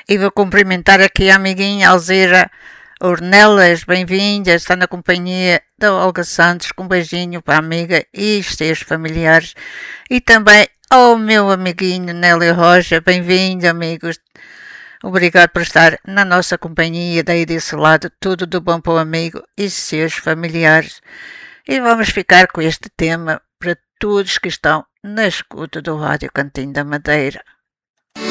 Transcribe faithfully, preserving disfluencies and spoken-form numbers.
E vou cumprimentar aqui a amiguinha Alzira Ornelas, bem-vinda, está na companhia da Olga Santos, com um beijinho para a amiga e os seus familiares. E também ao meu amiguinho Nélio Rocha, bem-vindo, amigos. Obrigado por estar na nossa companhia, daí desse lado, tudo do bom para o amigo e seus familiares. E vamos ficar com este tema para todos que estão na escuta do Rádio Cantinho da Madeira.